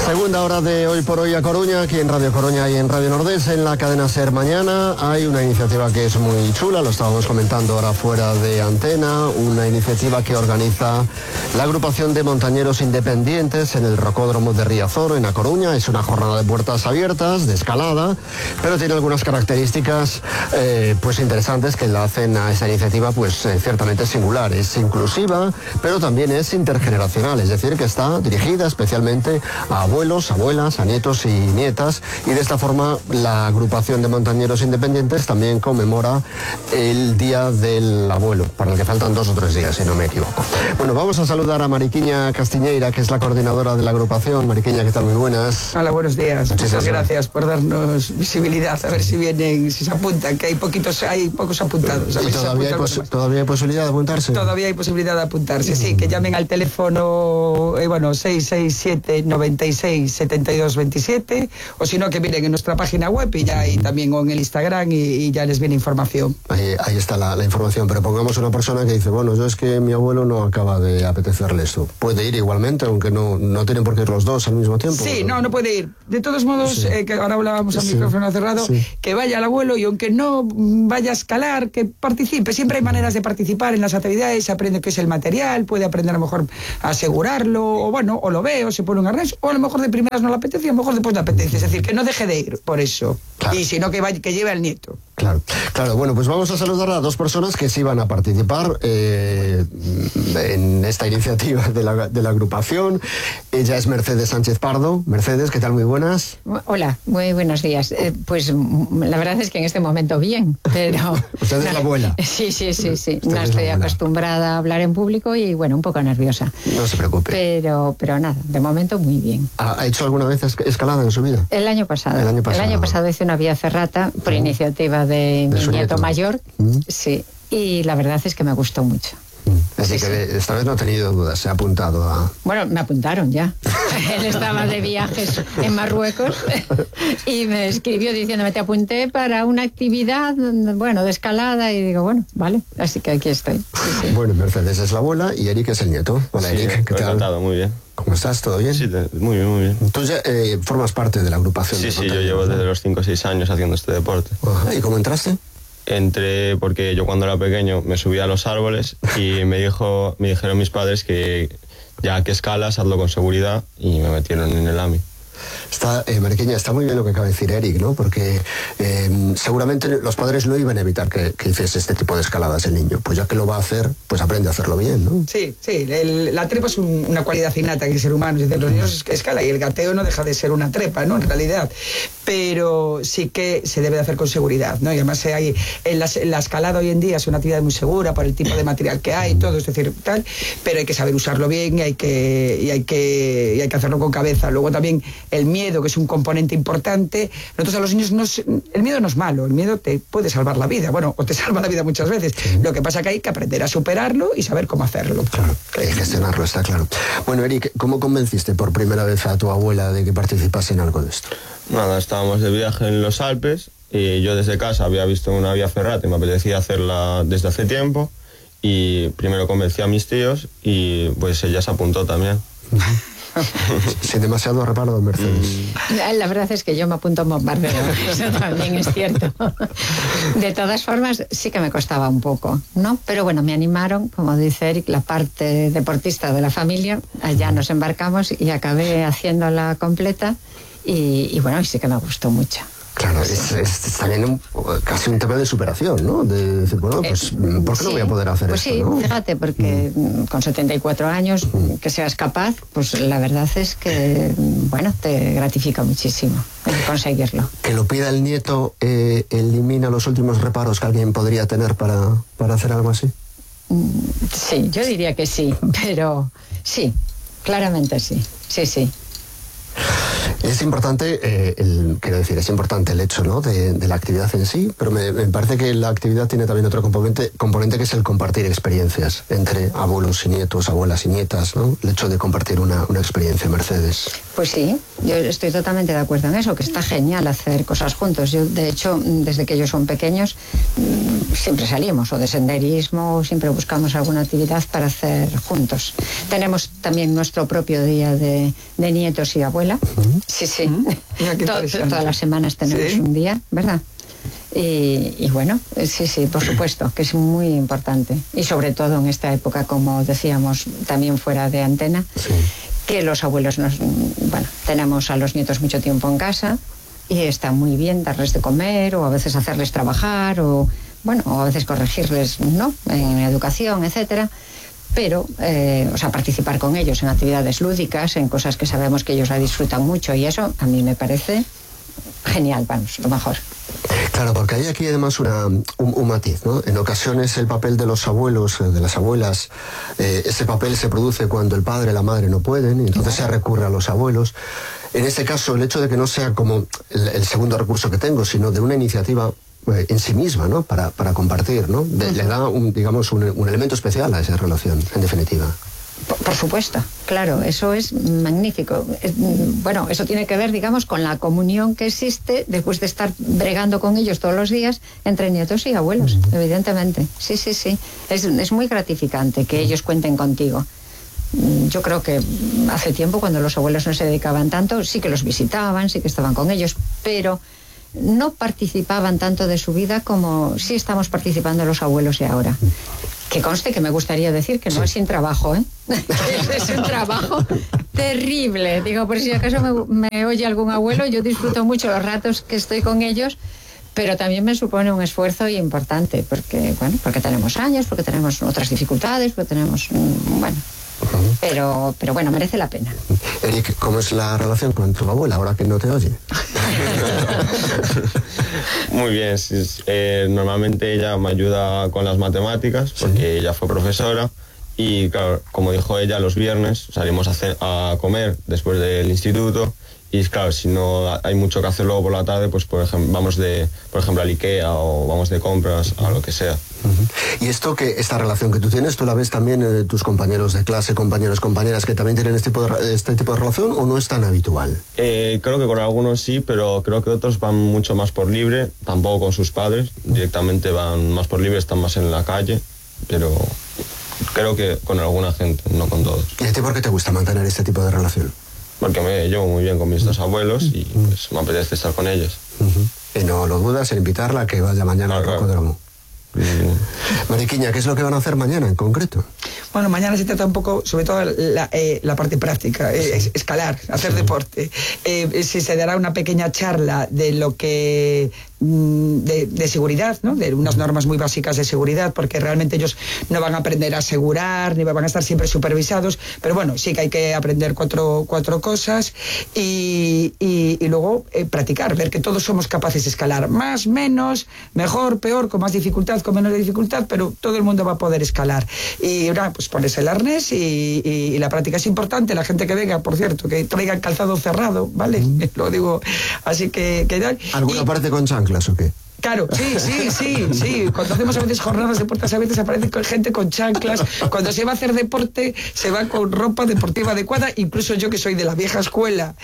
Segunda hora de Hoy por Hoy a Coruña, aquí en Radio Coruña y en Radio Nordés, en la cadena SER Mañana. Hay una iniciativa que es muy chula, lo estábamos comentando ahora fuera de antena, una iniciativa que organiza la agrupación de montañeros independientes en el Rocódromo de Riazor, en A Coruña. Es una jornada de puertas abiertas, de escalada, pero tiene algunas características pues interesantes que la hacen a esta iniciativa pues ciertamente singular. Es inclusiva, pero también es intergeneracional, es decir, que está dirigida especialmente a abuelos, abuelas, a nietos y nietas, y de esta forma la agrupación de montañeros independientes también conmemora el Día del Abuelo, para el que faltan 2 o 3 días, si no me equivoco. Bueno, vamos a saludar a Mariquiña Castiñeira, que es la coordinadora de la agrupación. Mariquiña, ¿qué tal? Muy buenas. Hola, buenos días. Muchas gracias por darnos visibilidad, a ver si vienen, si se apuntan, que hay pocos apuntados. ¿Y todavía hay posibilidad de apuntarse? Todavía hay posibilidad de apuntarse, sí, que llamen al teléfono 667-96-7227, o si no, que miren en nuestra página web y ya hay también en el Instagram y ya les viene información. Ahí está la información, pero pongamos una persona que dice, bueno, yo es que mi abuelo no acaba de apetecerle esto. ¿Puede ir igualmente, aunque no tienen por qué ir los dos al mismo tiempo? Sí, no puede ir. De todos modos, que ahora hablábamos a micrófono cerrado, que vaya el abuelo y aunque no vaya a escalar, que participe. Siempre hay maneras de participar en las actividades, se aprende qué es el material, puede aprender a lo mejor a asegurarlo, o bueno, o lo ve, o se pone un arnés, o a lo mejor de primeras no le apetece, a lo mejor después le apetece. Es decir, que no deje de ir por eso. Claro. Y si no, que lleve al nieto. Claro. Bueno, pues vamos a saludar a 2 personas que sí van a participar en esta iniciativa de la agrupación. Ella es Mercedes Sánchez Pardo. Mercedes, ¿qué tal? Muy buenas. Hola, muy buenos días. Pues la verdad es que en este momento bien, pero... Usted es la abuela. Sí. No estoy acostumbrada a hablar en público y bueno, un poco nerviosa. No se preocupe. Pero nada, de momento muy bien. ¿Ha hecho alguna vez escalada en su vida? El año pasado hice una vía ferrata por iniciativa de mi nieto mayor, sí, y la verdad es que me gustó mucho. Así que esta vez no ha tenido dudas, se ha apuntado a... Bueno, me apuntaron ya. Él estaba de viajes en Marruecos y me escribió diciéndome, te apunté para una actividad, bueno, de escalada, y digo, bueno, vale, así que aquí estoy. Sí. Bueno, Mercedes es la abuela y Eric es el nieto. Hola, sí, Eric, ¿qué tal? Encantado, muy bien. ¿Cómo estás? ¿Todo bien? Sí, muy bien. Tú ya formas parte de la agrupación. Sí, yo llevo desde los 5 o 6 años haciendo este deporte. ¿Y cómo entraste? Entré porque yo cuando era pequeño me subía a los árboles y me dijeron mis padres que ya que escalas, hazlo con seguridad, y me metieron en el AMI. Mariquiña, está muy bien lo que acaba de decir Eric, ¿no? Porque seguramente los padres no iban a evitar que hiciese este tipo de escaladas el niño. Pues ya que lo va a hacer, pues aprende a hacerlo bien, ¿no? Sí, la trepa es una cualidad innata que el ser humano, es decir, los niños escalan y el gateo no deja de ser una trepa, ¿no? En realidad. Pero sí que se debe de hacer con seguridad, ¿no? Y además la escalada hoy en día es una actividad muy segura por el tipo de material que hay, todo, es decir, tal, pero hay que saber usarlo bien y hay que hacerlo con cabeza. Luego también el miedo, que es un componente importante. Nosotros a los niños el miedo no es malo, el miedo te puede salvar la vida, bueno, o te salva la vida muchas veces. Sí. Lo que pasa es que hay que aprender a superarlo y saber cómo hacerlo. Claro, hay que gestionarlo, está claro. Bueno, Eric, ¿cómo convenciste por primera vez a tu abuela de que participase en algo de esto? Nada, estábamos de viaje en los Alpes y yo desde casa había visto una vía ferrata y me apetecía hacerla desde hace tiempo, y primero convencí a mis tíos y pues ella se apuntó también. Sin demasiado reparo, Mercedes. La verdad es que yo me apunto a un bombardeo, eso también es cierto. De todas formas, sí que me costaba un poco, ¿no? Pero bueno, me animaron, como dice Eric, la parte deportista de la familia. Allá nos embarcamos y acabé haciéndola completa y bueno, y sí que me gustó mucho. Claro, es también casi un tema de superación, ¿no? De decir, bueno, pues, ¿por qué no voy a poder hacer esto? Pues sí, ¿no? Fíjate, porque con 74 años que seas capaz, pues la verdad es que, bueno, te gratifica muchísimo conseguirlo. Que lo pida el nieto elimina los últimos reparos que alguien podría tener para hacer algo así. Sí, yo diría que sí, pero sí, claramente sí. Es importante, quiero decir, es importante el hecho, ¿no?, de la actividad en sí, pero me parece que la actividad tiene también otro componente que es el compartir experiencias entre abuelos y nietos, abuelas y nietas, ¿no? El hecho de compartir una experiencia, Mercedes. Pues sí, yo estoy totalmente de acuerdo en eso, que está genial hacer cosas juntos. Yo, de hecho, desde que ellos son pequeños, siempre salimos, o de senderismo, o siempre buscamos alguna actividad para hacer juntos. Tenemos también nuestro propio día de nietos y abuela. Sí, sí. Todas las semanas tenemos un día, ¿verdad? Y bueno, sí, por supuesto, que es muy importante. Y sobre todo en esta época, como decíamos, también fuera de antena, que los abuelos tenemos a los nietos mucho tiempo en casa y está muy bien darles de comer o a veces hacerles trabajar o a veces corregirles, ¿no?, en educación, etcétera. Pero, participar con ellos en actividades lúdicas, en cosas que sabemos que ellos la disfrutan mucho, y eso a mí me parece genial, lo mejor. Claro, porque hay aquí además un matiz, ¿no? En ocasiones el papel de los abuelos, de las abuelas, ese papel se produce cuando el padre y la madre no pueden, y entonces se recurre a los abuelos. En este caso, el hecho de que no sea como el segundo recurso que tengo, sino de una iniciativa en sí misma, ¿no?, para compartir, ¿no?, le da un elemento especial a esa relación, en definitiva. Por supuesto, claro, eso es magnífico. Eso tiene que ver, digamos, con la comunión que existe después de estar bregando con ellos todos los días entre nietos y abuelos, evidentemente. Sí. Es muy gratificante que ellos cuenten contigo. Yo creo que hace tiempo, cuando los abuelos no se dedicaban tanto, sí que los visitaban, sí que estaban con ellos, pero no participaban tanto de su vida como sí estamos participando los abuelos de ahora. Que conste que me gustaría decir que no es sin trabajo, ¿eh? Es un trabajo terrible. Digo, por si acaso me oye algún abuelo, yo disfruto mucho los ratos que estoy con ellos, pero también me supone un esfuerzo importante, porque tenemos años, porque tenemos otras dificultades, porque tenemos, pero merece la pena. Eric, ¿cómo es la relación con tu abuela ahora que no te oye? Muy bien, normalmente ella me ayuda con las matemáticas, porque ella fue profesora, y claro, como dijo ella, los viernes salimos a comer después del instituto, y claro, si no hay mucho que hacer luego por la tarde, pues por ejemplo vamos al Ikea o vamos de compras, a lo que sea. Y esta relación que tú tienes, ¿tú la ves también en tus compañeros de clase, compañeros, compañeras que también tienen este tipo de relación, o no es tan habitual? Creo que con algunos sí, pero creo que otros van mucho más por libre, tampoco con sus padres, directamente van más por libre, están más en la calle, pero creo que con alguna gente, no con todos. ¿Y a ti por qué te gusta mantener este tipo de relación? Porque me llevo muy bien con mis dos abuelos y pues me apetece estar con ellos. Y no lo dudas en invitarla a que vaya mañana al Rocódromo. Mariquiña, ¿qué es lo que van a hacer mañana en concreto? Bueno, mañana se trata un poco, sobre todo la parte práctica, escalar, hacer deporte. Se dará una pequeña charla de lo que de seguridad, ¿no?, de unas normas muy básicas de seguridad, porque realmente ellos no van a aprender a asegurar, ni van a estar siempre supervisados, pero bueno, sí que hay que aprender cuatro cosas y luego practicar, ver que todos somos capaces de escalar, más, menos, mejor, peor, con más dificultad, con menos dificultad, pero todo el mundo va a poder escalar. Y ahora, pues pones el arnés y la práctica es importante. La gente que venga, por cierto, que traiga calzado cerrado, ¿vale? Lo digo, así que ¿alguna parte con chanclas o qué? Claro, sí. Cuando hacemos a veces jornadas de puertas abiertas aparece gente con chanclas. Cuando se va a hacer deporte se va con ropa deportiva adecuada. Incluso yo, que soy de la vieja escuela,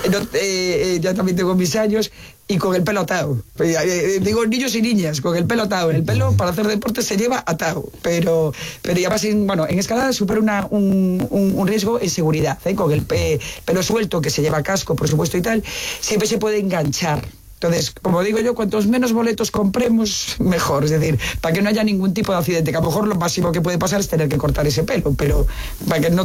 ya también tengo mis años, y con el pelo atado. Digo niños y niñas, con el pelo atado. El pelo para hacer deporte se lleva atado. Pero ya va sin, en escalada supera un riesgo en seguridad. Con el pelo suelto, que se lleva casco, por supuesto, y tal, siempre se puede enganchar. Entonces, como digo yo, cuantos menos boletos compremos, mejor. Es decir, para que no haya ningún tipo de accidente, que a lo mejor lo máximo que puede pasar es tener que cortar ese pelo, pero para que no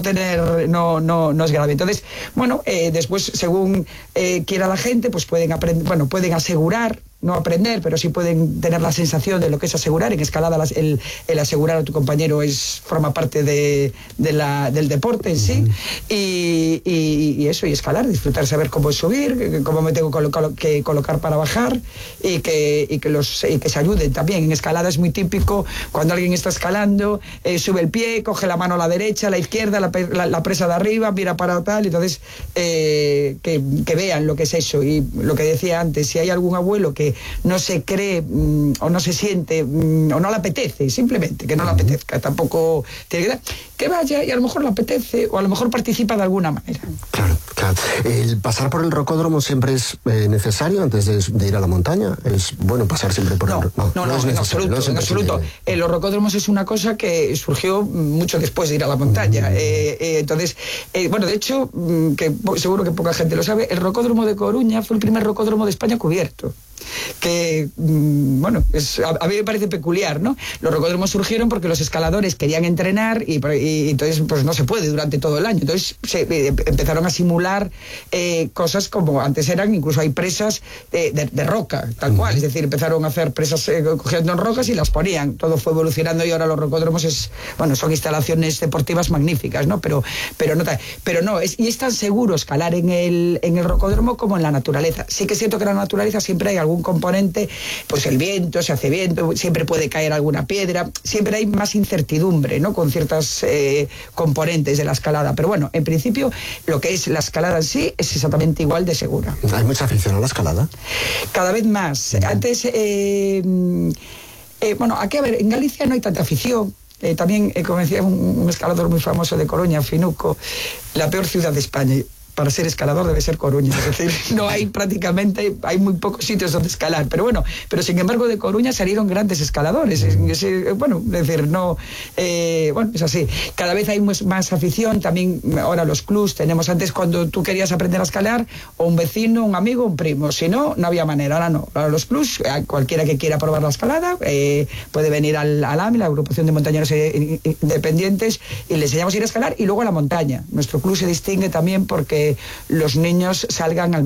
es grave. Entonces, después, según quiera la gente, pues pueden aprender, pueden asegurar no aprender, pero sí pueden tener la sensación de lo que es asegurar. En escalada el asegurar a tu compañero forma parte del deporte en sí. Y eso, y escalar, disfrutar, saber cómo subir, cómo me tengo que colocar para bajar, y que se ayuden también. En escalada es muy típico cuando alguien está escalando, sube el pie, coge la mano a la derecha, a la izquierda, la presa de arriba, mira para tal, entonces que vean lo que es eso. Y lo que decía antes, si hay algún abuelo que no se cree o no se siente o no le apetece, simplemente que no le apetezca, tampoco tiene que vaya, y a lo mejor le apetece o a lo mejor participa de alguna manera. Claro. El pasar por el rocódromo siempre es necesario antes de ir a la montaña. Es bueno pasar siempre por el rocódromo. No, en absoluto. Los rocódromos es una cosa que surgió mucho después de ir a la montaña. Entonces, bueno, de hecho, que seguro que poca gente lo sabe, el rocódromo de Coruña fue el primer rocódromo de España cubierto. Que, bueno, a mí me parece peculiar, ¿no? Los rocódromos surgieron porque los escaladores querían entrenar y entonces pues no se puede durante todo el año. Entonces empezaron a simular cosas como antes eran, incluso hay presas de roca, tal cual. Es decir, empezaron a hacer presas cogiendo rocas y las ponían. Todo fue evolucionando y ahora los rocódromos son instalaciones deportivas magníficas, ¿no? Pero no, es tan seguro escalar en el rocódromo como en la naturaleza. Sí que es cierto que en la naturaleza siempre hay algún componente, pues el viento, se hace viento, siempre puede caer alguna piedra, siempre hay más incertidumbre, ¿no? Con ciertas componentes de la escalada. Pero bueno, en principio, lo que es la escalada en sí es exactamente igual de segura. ¿Hay mucha afición a la escalada? Cada vez más. Antes, bueno, aquí a ver, en Galicia no hay tanta afición. También, como decía un escalador muy famoso de Coruña, Finuco, la peor ciudad de España para ser escalador debe ser Coruña, es decir, no hay prácticamente, hay muy pocos sitios donde escalar, pero bueno, pero sin embargo de Coruña salieron grandes escaladores, bueno, es decir, no, bueno, es así, cada vez hay más afición, también ahora los clubs, tenemos antes cuando tú querías aprender a escalar, o un vecino, un amigo, un primo, si no, no había manera, ahora no, ahora los clubs, cualquiera que quiera probar la escalada, puede venir al AMI, la agrupación de montañeros independientes, y le enseñamos a ir a escalar, y luego a la montaña. Nuestro club se distingue también porque los niños salgan al